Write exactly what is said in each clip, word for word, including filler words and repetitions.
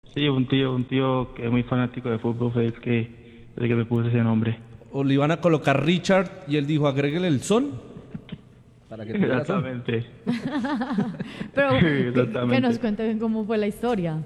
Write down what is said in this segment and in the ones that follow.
Sí, un tío, un tío que es muy fanático de fútbol fue el que, el que me puso ese nombre. O le iban a colocar Richard y él dijo, agréguele el son para que tuviera son. Exactamente. Pero que, que nos Exactamente. cuente bien cómo fue la historia.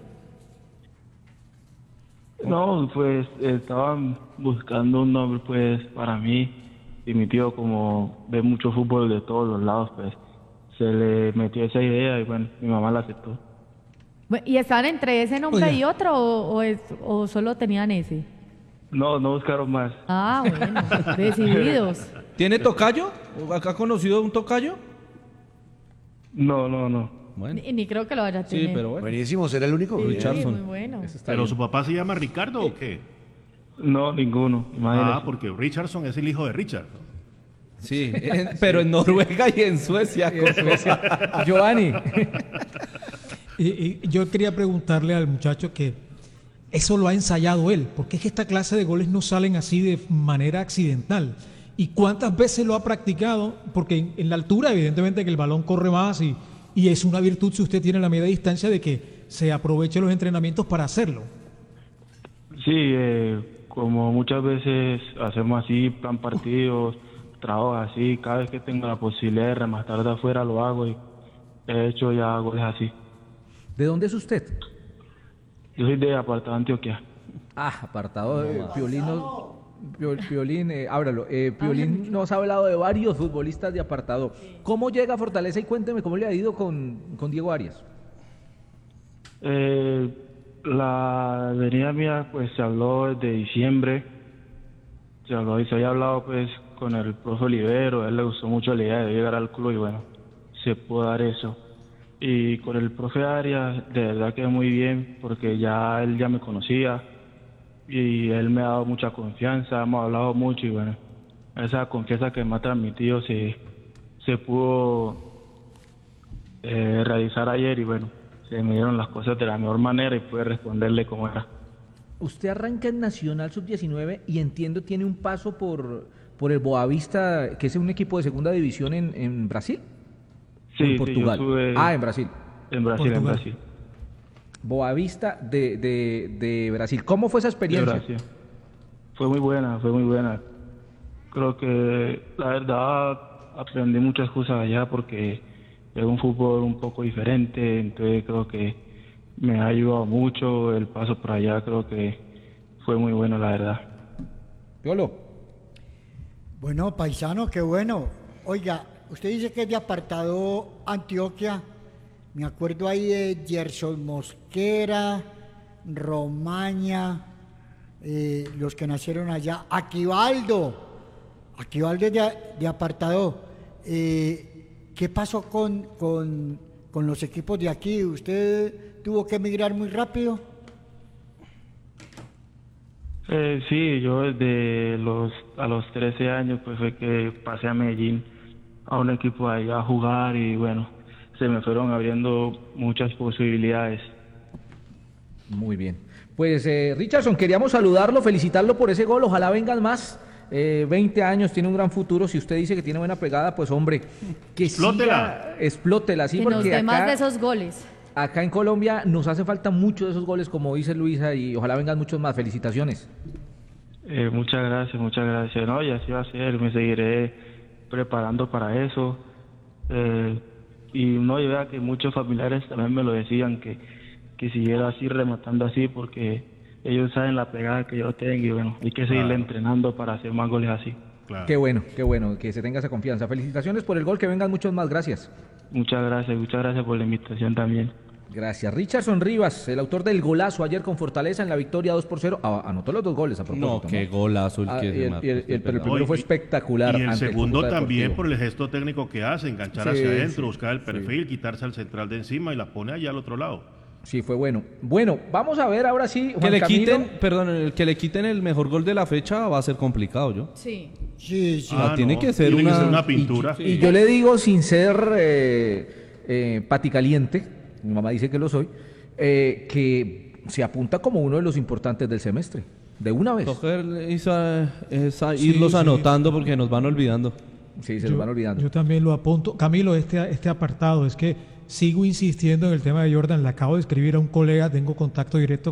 No, pues estaban buscando un nombre pues para mí y mi tío como ve mucho fútbol de todos los lados pues se le metió esa idea y bueno, mi mamá la aceptó. Bu- ¿Y estaban entre ese nombre Oiga. y otro o, o, es- o solo tenían ese? No, no buscaron más. Ah, bueno, decididos. ¿Tiene tocayo? ¿Acá ha conocido un tocayo? No, no, no. Bueno, Ni, ni creo que lo vaya a tener. sí, pero bueno. Buenísimo, ¿será el único? Sí, Richardson. muy bueno. Ese está ¿Pero bien. su papá se llama Ricardo o qué? No, ninguno. Imagínese. Ah, porque Richardson es el hijo de Richard. Sí, en- pero en Noruega y en Suecia. Giovanni. Y, y yo quería preguntarle al muchacho que eso lo ha ensayado él, porque es que esta clase de goles no salen así de manera accidental. ¿Y cuántas veces lo ha practicado? Porque en, en la altura, evidentemente, que el balón corre más y, y es una virtud si usted tiene la media distancia de que se aproveche los entrenamientos para hacerlo. Sí, eh, como muchas veces hacemos así, plan partidos, trabajo así, cada vez que tengo la posibilidad de rematar de afuera lo hago y he hecho ya goles así. ¿De dónde es usted? Yo soy de Apartado de Antioquia. Ah, apartado de Piolín. nos- Pio- Piolín, eh, ábralo. Eh, Piolín nos ha hablado de varios futbolistas de apartado. ¿Cómo llega a Fortaleza? Y cuénteme cómo le ha ido con, con Diego Arias. Eh, la venida mía pues se habló desde diciembre, se habló y se había hablado pues con el profe Olivero, a él le gustó mucho la idea de llegar al club y bueno, se pudo dar eso. Y con el profe Arias de verdad que muy bien porque ya él ya me conocía y él me ha dado mucha confianza, hemos hablado mucho y bueno, esa confianza que me ha transmitido se, se pudo eh, realizar ayer y bueno, se me dieron las cosas de la mejor manera y pude responderle como era. Usted arranca en Nacional sub diecinueve y entiendo tiene un paso por, por el Boavista, que es un equipo de segunda división en, en Brasil. ¿O Sí, en sí, yo Portugal. estuve Ah, en Brasil. en Brasil, en Portugal. Brasil. Boavista de, de, de Brasil. ¿Cómo fue esa De experiencia? Brasil. Fue muy buena, fue muy buena. Creo que la verdad aprendí muchas cosas allá porque es un fútbol un poco diferente, entonces creo que me ha ayudado mucho el paso por allá, creo que fue muy bueno la verdad. Piolo. Bueno, paisano, qué bueno. Oiga, usted dice que es de Apartado Antioquia. Me acuerdo ahí de Gerson Mosquera, Romaña, eh, los que nacieron allá. Aquivaldo, Aquivaldo es de, de Apartado. Eh, ¿Qué pasó con, con, con los equipos de aquí? ¿Usted tuvo que emigrar muy rápido? Eh, sí, yo desde los a los trece años pues fue que pasé a Medellín a un equipo ahí a jugar y bueno, se me fueron abriendo muchas posibilidades. Muy bien. Pues eh, Richardson, queríamos saludarlo, felicitarlo por ese gol. Ojalá vengan más. Eh, veinte años, tiene un gran futuro. Si usted dice que tiene buena pegada, pues hombre, que Explótela. siga- explótela, sí, que nos porque dé más acá, de esos goles. acá en Colombia nos hace falta mucho de esos goles, como dice Luisa, y ojalá vengan muchos más. Felicitaciones. Eh, muchas gracias, muchas gracias. No, y así va a ser, me seguiré preparando para eso. Eh, y no, y vea que muchos familiares también me lo decían, que, que siguiera así, rematando así, porque ellos saben la pegada que yo tengo y bueno, hay que seguirle Claro. entrenando para hacer más goles así. Claro. Qué bueno, qué bueno, que se tenga esa confianza. Felicitaciones por el gol, que vengan muchos más. Gracias. Muchas gracias, muchas gracias por la invitación también. Gracias. Richardson Rivas, el autor del golazo ayer con Fortaleza en la victoria dos por cero. Ah, anotó los dos goles a propósito. No, qué golazo el Ah, que y se el- marcó y el- este y el- pero el pelado. primero No, y- fue espectacular Y el ante el segundo Cúcuta también Deportivo. por el gesto técnico que hace, enganchar Sí, hacia adentro, sí, buscar el sí. perfil, quitarse al central de encima y la pone allá al otro lado. Sí, fue bueno. Bueno, vamos a ver ahora sí, Que Juan le Camilo. quiten, perdón, el que le quiten el mejor gol de la fecha va a ser complicado, ¿yo? Sí. Sí, sí. Ah, tiene que ser tiene que una- ser una pintura. Y yo le digo sin ser eh, eh, paticaliente, mi mamá dice que lo soy, eh, que se apunta como uno de los importantes del semestre. De una vez. Coger esa- esa- Sí, irlos sí. anotando porque nos van olvidando. Sí, se Yo- nos van olvidando. Yo también lo apunto. Camilo, este, este apartado, es que sigo insistiendo en el tema de Jordan. Le acabo de escribir a un colega, tengo contacto directo